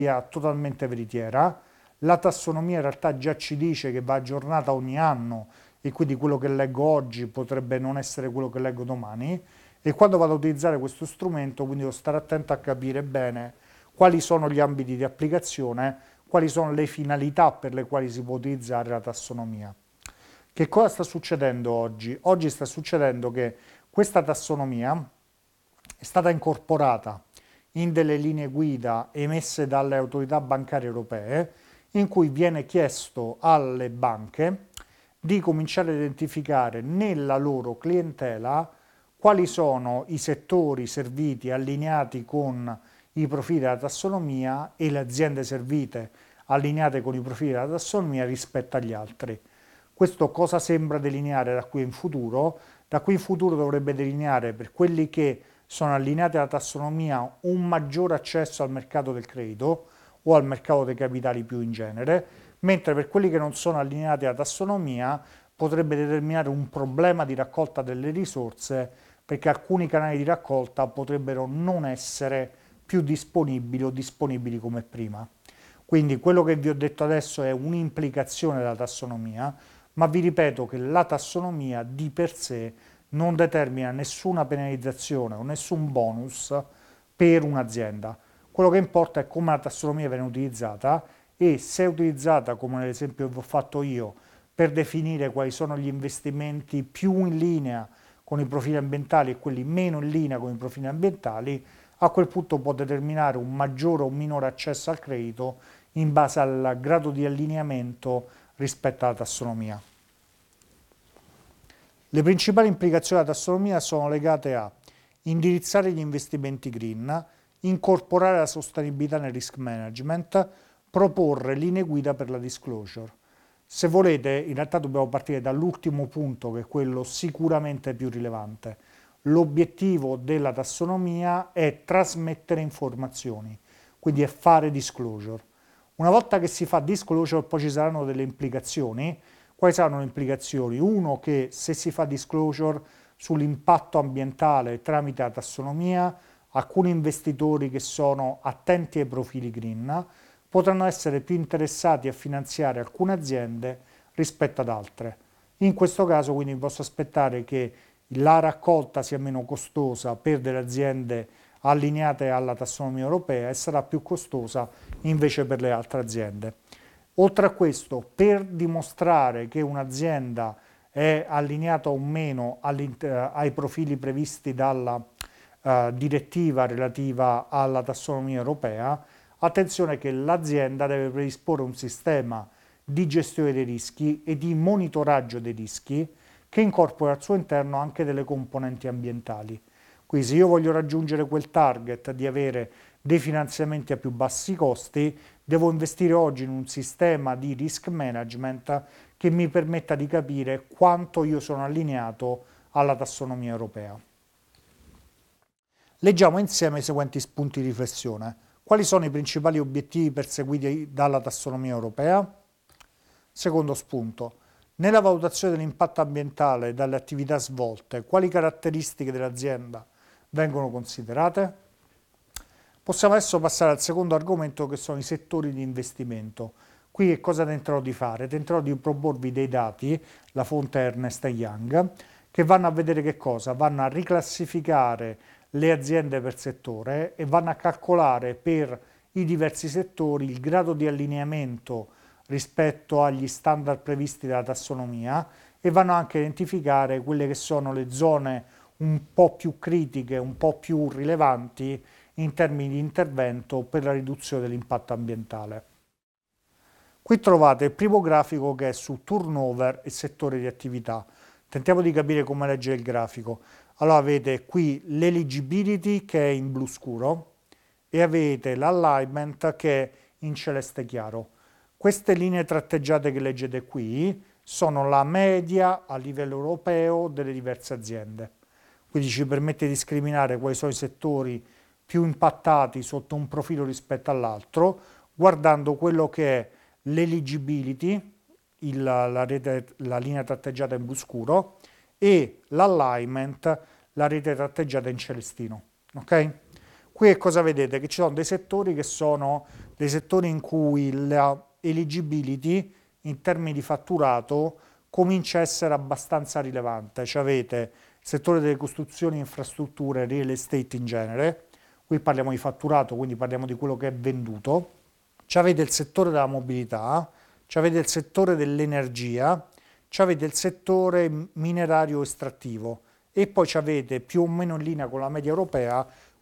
totalmente veritiera. La tassonomia in realtà già ci dice che va aggiornata ogni anno e quindi quello che leggo oggi potrebbe non essere quello che leggo domani. E quando vado ad utilizzare questo strumento, quindi devo stare attento a capire bene quali sono gli ambiti di applicazione, quali sono le finalità per le quali si può utilizzare la tassonomia. Che cosa sta succedendo oggi? Oggi sta succedendo che questa tassonomia è stata incorporata in delle linee guida emesse dalle autorità bancarie europee, in cui viene chiesto alle banche di cominciare a identificare nella loro clientela quali sono i settori serviti allineati con i profili della tassonomia e le aziende servite allineate con i profili della tassonomia rispetto agli altri. Questo cosa sembra delineare da qui in futuro? Da qui in futuro dovrebbe delineare per quelli che sono allineati alla tassonomia un maggiore accesso al mercato del credito o al mercato dei capitali più in genere, mentre per quelli che non sono allineati alla tassonomia potrebbe determinare un problema di raccolta delle risorse perché alcuni canali di raccolta potrebbero non essere più disponibili o disponibili come prima. Quindi quello che vi ho detto adesso è un'implicazione della tassonomia, ma vi ripeto che la tassonomia di per sé non determina nessuna penalizzazione o nessun bonus per un'azienda. Quello che importa è come la tassonomia viene utilizzata e se è utilizzata, come nell'esempio che vi ho fatto io, per definire quali sono gli investimenti più in linea con i profili ambientali e quelli meno in linea con i profili ambientali, a quel punto può determinare un maggiore o minore accesso al credito in base al grado di allineamento rispetto alla tassonomia. Le principali implicazioni della tassonomia sono legate a indirizzare gli investimenti green, incorporare la sostenibilità nel risk management, proporre linee guida per la disclosure. Se volete, in realtà dobbiamo partire dall'ultimo punto, che è quello sicuramente più rilevante. L'obiettivo della tassonomia è trasmettere informazioni, quindi è fare disclosure. Una volta che si fa disclosure, poi ci saranno delle implicazioni. Quali saranno le implicazioni? Uno, che se si fa disclosure sull'impatto ambientale tramite la tassonomia, alcuni investitori che sono attenti ai profili green potranno essere più interessati a finanziare alcune aziende rispetto ad altre. In questo caso quindi posso aspettare che la raccolta sia meno costosa per delle aziende allineate alla tassonomia europea e sarà più costosa invece per le altre aziende. Oltre a questo, per dimostrare che un'azienda è allineata o meno ai profili previsti dalla direttiva relativa alla tassonomia europea, attenzione che l'azienda deve predisporre un sistema di gestione dei rischi e di monitoraggio dei rischi che incorpora al suo interno anche delle componenti ambientali. Quindi se io voglio raggiungere quel target di avere dei finanziamenti a più bassi costi, devo investire oggi in un sistema di risk management che mi permetta di capire quanto io sono allineato alla tassonomia europea. Leggiamo insieme i seguenti spunti di riflessione. Quali sono i principali obiettivi perseguiti dalla tassonomia europea? Secondo spunto. Nella valutazione dell'impatto ambientale dalle attività svolte, quali caratteristiche dell'azienda vengono considerate? Possiamo adesso passare al secondo argomento, che sono i settori di investimento. Qui che cosa tenterò di fare? Tenterò di proporvi dei dati, la fonte è Ernst Young, che vanno a vedere che cosa? Vanno a riclassificare le aziende per settore e vanno a calcolare per i diversi settori il grado di allineamento rispetto agli standard previsti dalla tassonomia e vanno anche a identificare quelle che sono le zone un po' più critiche, un po' più rilevanti in termini di intervento per la riduzione dell'impatto ambientale. Qui trovate il primo grafico che è su turnover e settore di attività. Tentiamo di capire come leggere il grafico. Allora avete qui l'eligibility che è in blu scuro e avete l'alignment che è in celeste chiaro. Queste linee tratteggiate che leggete qui sono la media a livello europeo delle diverse aziende. Quindi ci permette di discriminare quali sono i settori più impattati sotto un profilo rispetto all'altro, guardando quello che è l'eligibility, la linea tratteggiata in blu scuro, e l'alignment, la rete tratteggiata in celestino. Ok? Qui che cosa vedete? Che ci sono dei settori che sono dei settori in cui la eligibility in termini di fatturato comincia a essere abbastanza rilevante. Cioè avete il settore delle costruzioni, infrastrutture, real estate in genere, qui parliamo di fatturato, quindi parliamo di quello che è venduto. Avete il settore della mobilità, avete il settore dell'energia, avete il settore minerario estrattivo e poi avete più o meno in linea con la media europea